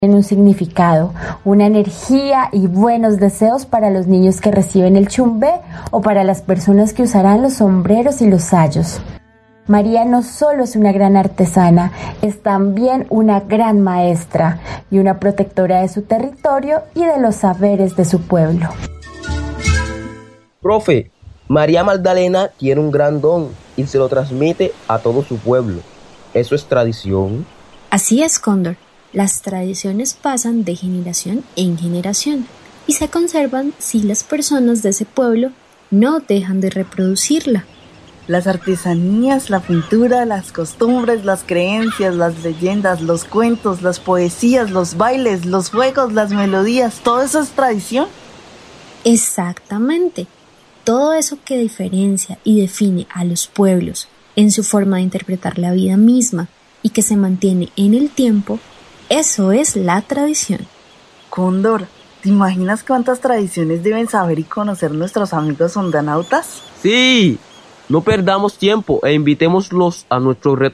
en un significado, una energía y buenos deseos para los niños que reciben el chumbé o para las personas que usarán los sombreros y los sayos. María no solo es una gran artesana, es también una gran maestra y una protectora de su territorio y de los saberes de su pueblo. Profe, María Magdalena tiene un gran don y se lo transmite a todo su pueblo. ¿Eso es tradición? Así es, Cóndor. Las tradiciones pasan de generación en generación y se conservan si las personas de ese pueblo no dejan de reproducirla. Las artesanías, la pintura, las costumbres, las creencias, las leyendas, los cuentos, las poesías, los bailes, los juegos, las melodías, ¿todo eso es tradición? Exactamente. Todo eso que diferencia y define a los pueblos en su forma de interpretar la vida misma y que se mantiene en el tiempo, eso es la tradición. Cóndor, ¿te imaginas cuántas tradiciones deben saber y conocer nuestros amigos ondanautas? Sí, no perdamos tiempo e invitémoslos a nuestro reto